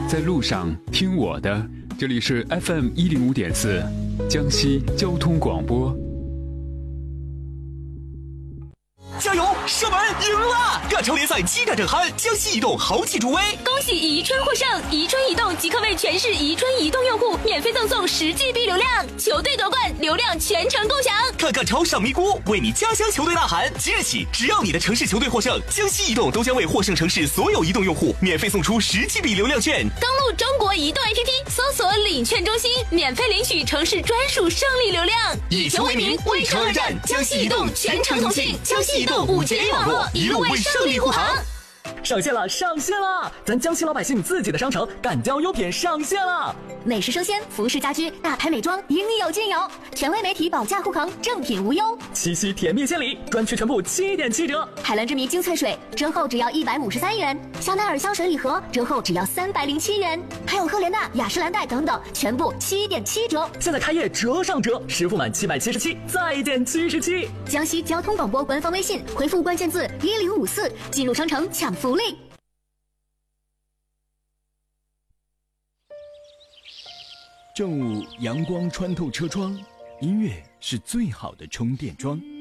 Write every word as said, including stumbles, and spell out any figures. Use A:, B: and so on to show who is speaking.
A: 在路上听我的，这里是 F M 一零五点四，江西交通广播。
B: 加油！射门赢了！亚超联赛激战正酣，江西移动豪气助威，
C: 恭喜宜春获胜！宜春移动即刻为全市宜春移动用户免费赠送十 G B 流量，球队夺冠，流量全程共享。
B: 看看超上咪咕，为你家乡球队呐喊！即日起，只要你的城市球队获胜，江西移动都将为获胜城市所有移动用户免费送出十 G B 流量券。
C: 登录中国移动 A P P， 搜索领券中心，免费领取城市专属胜利流量。
B: 以球为名，为城而战，江西移动全程通信，江西移动五 G 网络，一路为胜利护航。
D: 上线了，上线了！咱江西老百姓自己的商城敢雕优品上线了，
E: 美食生鲜、服饰家居、大牌美妆应有尽有，权威媒体保价护航，正品无忧。
D: 七夕甜蜜献礼，专区全部七点七折。
E: 海蓝之谜精粹水折后只要一百五十三元，香奈儿香水礼盒折后只要三百零七元，还有赫莲娜、雅诗兰黛等等，全部七点七折。
D: 现在开业折上折，实付满七百七十七再减七十七。
E: 江西交通广播官方微信回复关键字一零五四，进入商城抢福利。
F: 正午阳光穿透车窗，音乐是最好的充电桩。